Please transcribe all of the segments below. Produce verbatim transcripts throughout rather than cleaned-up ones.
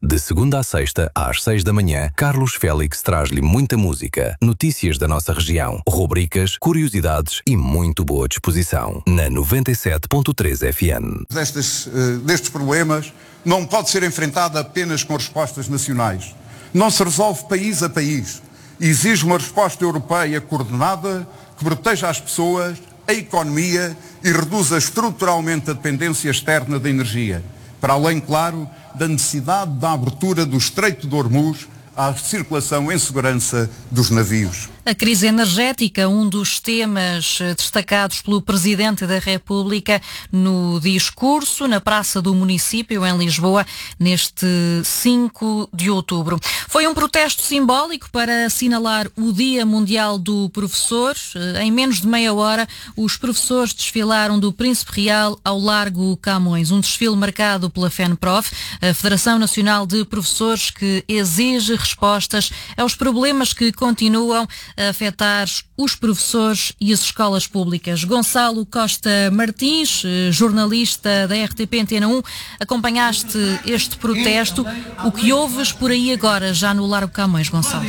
De segunda a sexta, às seis da manhã, Carlos Félix traz-lhe muita música, notícias da nossa região, rubricas, curiosidades e muito boa disposição. Na noventa e sete ponto três F M. Destes, destes problemas não pode ser enfrentada apenas com respostas nacionais. Não se resolve país a país. Exige uma resposta europeia coordenada que proteja as pessoas, a economia e reduza estruturalmente a dependência externa da energia. Para além, claro, da necessidade da abertura do Estreito de Hormuz à circulação em segurança dos navios. A crise energética, um dos temas destacados pelo Presidente da República no discurso na Praça do Município, em Lisboa, neste cinco de outubro. Foi um protesto simbólico para assinalar o Dia Mundial do Professor. Em menos de meia hora, os professores desfilaram do Príncipe Real ao Largo Camões. Um desfile marcado pela FENPROF, a Federação Nacional de Professores, que exige respostas aos problemas que continuam a afetar os professores e as escolas públicas. Gonçalo Costa Martins, jornalista da R T P Antena um, acompanhaste este protesto. O que ouves por aí agora, já no Largo Camões, Gonçalo?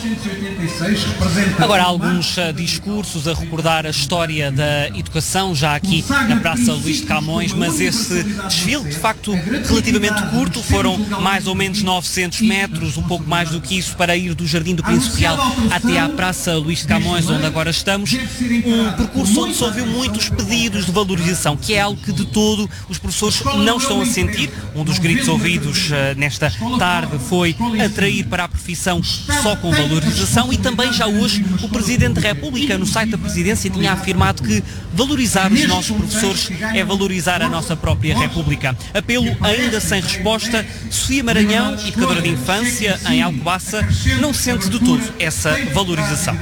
Agora, alguns uh, discursos a recordar a história da educação, já aqui na Praça Luís de Camões, mas esse desfile, de facto, relativamente curto, foram mais ou menos novecentos metros, um pouco mais do que isso, para ir do Jardim do Príncipe Real até à Praça Luís de Camões, onde agora estamos. Um percurso onde se ouviu muitos pedidos de valorização, que é algo que de todo os professores não estão a sentir. Um dos gritos ouvidos uh, nesta tarde foi atrair para a profissão só com valorização, e também já hoje o Presidente da República, no site da Presidência, tinha afirmado que valorizar os nossos professores é valorizar a nossa própria República. Apelo ainda sem resposta. Sofia Maranhão, educadora de infância em Alcobaça, não sente de todo essa valorização.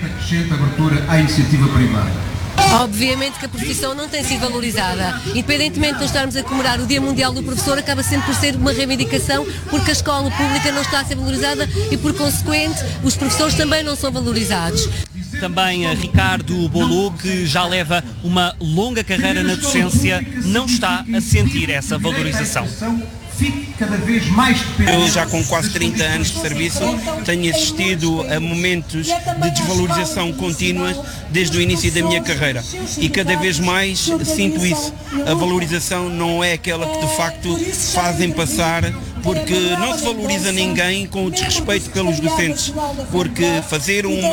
Abertura à iniciativa privada. Obviamente que a profissão não tem sido valorizada. Independentemente de nós estarmos a comemorar o Dia Mundial do Professor, acaba sempre por ser uma reivindicação, porque a escola pública não está a ser valorizada e, por consequente, os professores também não são valorizados. Também a Ricardo Bolô, que já leva uma longa carreira na docência, não está a sentir essa valorização. Cada vez mais Eu já com quase trinta anos de serviço tenho assistido a momentos de desvalorização contínua desde o início da minha carreira, e cada vez mais sinto isso. A valorização não é aquela que de facto fazem passar, porque não se valoriza ninguém com o desrespeito pelos docentes, porque fazer uma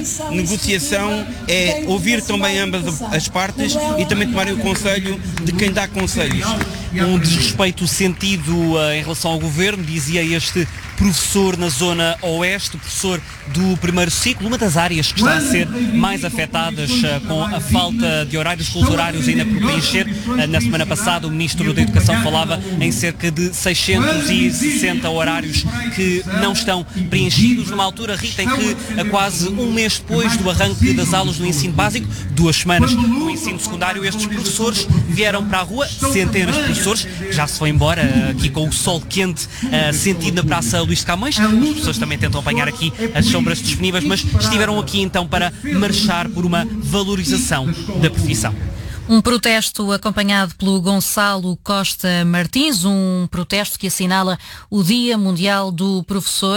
negociação é ouvir também ambas as partes e também tomar o conselho de quem dá conselhos. Um desrespeito sentido uh, em relação ao governo, dizia este professor na zona oeste, professor do primeiro ciclo, uma das áreas que está a ser mais afetadas uh, com a falta de horários, com os horários ainda por preencher. Uh, na semana passada o Ministro da Educação falava em cerca de seiscentos e sessenta horários que não estão preenchidos, numa altura, Rita, em que a quase um mês depois do arranque das aulas do ensino básico, duas semanas no ensino secundário, estes professores vieram para a rua, centenas de professores, já se foi embora, uh, aqui com o sol quente uh, sentido na Praça Luís de Camões. As pessoas também tentam apanhar aqui as sombras disponíveis, mas estiveram aqui então para marchar por uma valorização da profissão. Um protesto acompanhado pelo Gonçalo Costa Martins, um protesto que assinala o Dia Mundial do Professor.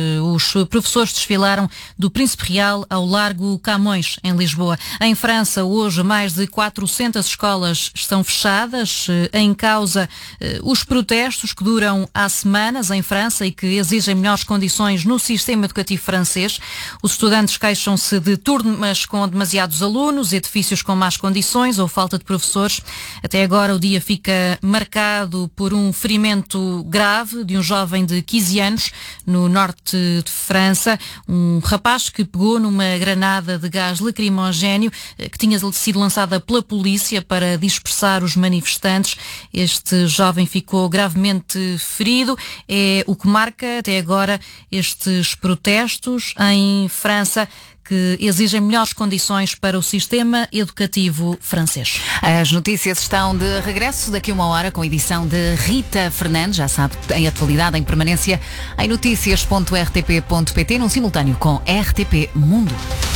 Os professores desfilaram do Príncipe Real ao Largo Camões, em Lisboa. Em França, hoje, mais de quatrocentas escolas estão fechadas. Em causa, os protestos que duram há semanas em França e que exigem melhores condições no sistema educativo francês. Os estudantes queixam-se de turmas com demasiados alunos, edifícios com más condições ou falta de professores. Até agora o dia fica marcado por um ferimento grave de um jovem de quinze anos no norte de França, um rapaz que pegou numa granada de gás lacrimogéneo que tinha sido lançada pela polícia para dispersar os manifestantes. Este jovem ficou gravemente ferido. É o que marca até agora estes protestos em França, que exigem melhores condições para o sistema educativo francês. As notícias estão de regresso daqui a uma hora com a edição de Rita Fernandes. Já sabe, em atualidade, em permanência, em notícias ponto r t p ponto p t, num simultâneo com R T P Mundo.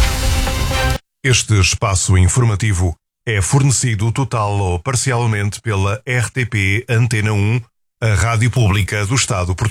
Este espaço informativo é fornecido total ou parcialmente pela R T P Antena um, a rádio pública do Estado português.